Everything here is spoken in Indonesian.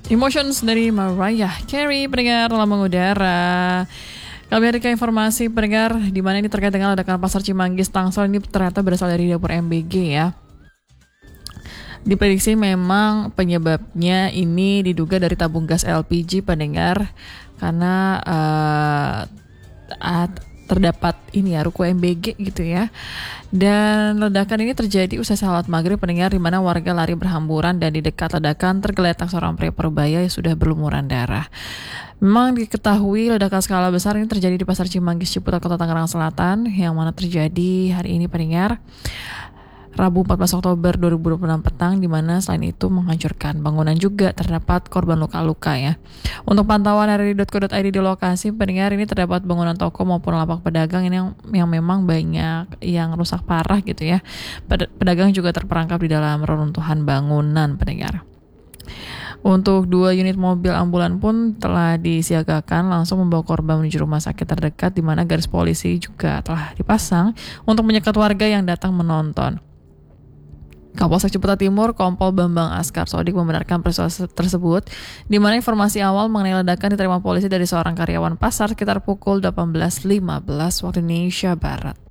Emotions dari Mariah Carey, pendengar dalam mengudara. Kami ke informasi pendengar di mana ini terkait dengan ledakan pasar Cimanggis Tangsel ini ternyata berasal dari dapur MBG ya. Diprediksi memang penyebabnya ini diduga dari tabung gas LPG pendengar karena terdapat ini ya ruko MBG gitu ya. Dan ledakan ini terjadi usai salat maghrib pendengar, di mana warga lari berhamburan dan di dekat ledakan tergeletak seorang pria parubaya yang sudah berlumuran darah. Memang diketahui ledakan skala besar ini terjadi di Pasar Cimanggis Ciputat Kota Tangerang Selatan yang mana terjadi hari ini pendengar Rabu 14 Oktober 2026 petang, di mana selain itu menghancurkan bangunan juga terdapat korban luka-luka ya. Untuk pantauan RRI.co.id di lokasi pendengar, ini terdapat bangunan toko maupun lapak pedagang ini yang memang banyak yang rusak parah gitu ya. Pedagang juga terperangkap di dalam reruntuhan bangunan pendengar. Untuk 2 unit mobil ambulan pun telah disiagakan langsung membawa korban menuju rumah sakit terdekat, di mana garis polisi juga telah dipasang untuk menyekat warga yang datang menonton. Kapolsek Ciputat Timur Kompol Bambang Askar Sodik membenarkan peristiwa tersebut, di mana informasi awal mengenai ledakan diterima polisi dari seorang karyawan pasar sekitar pukul 18.15 waktu Indonesia Barat.